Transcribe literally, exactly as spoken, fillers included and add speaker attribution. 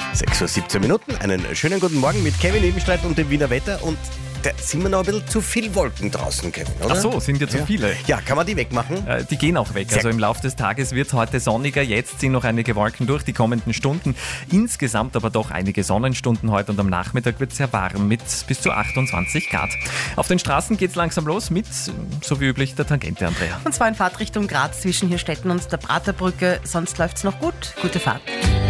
Speaker 1: sechs Uhr siebzehn Minuten, einen schönen guten Morgen mit Kevin Ebenstreit und dem Wiener Wetter. Und da sind wir noch ein bisschen zu viel Wolken draußen, Kevin, oder?
Speaker 2: Ach so, sind ja zu
Speaker 1: ja.
Speaker 2: viele.
Speaker 1: Ja, kann man die wegmachen?
Speaker 2: Äh, die gehen auch weg.
Speaker 1: Sehr
Speaker 2: Also im Laufe des Tages wird es heute sonniger. Jetzt ziehen noch einige Wolken durch die kommenden Stunden. Insgesamt aber doch einige Sonnenstunden heute und am Nachmittag wird es sehr warm mit bis zu achtundzwanzig Grad. Auf den Straßen geht es langsam los mit, so wie üblich, der Tangente, Andrea.
Speaker 3: Und zwar in Fahrtrichtung Graz zwischen Hirstetten und der Praterbrücke. Sonst läuft es noch gut. Gute Fahrt.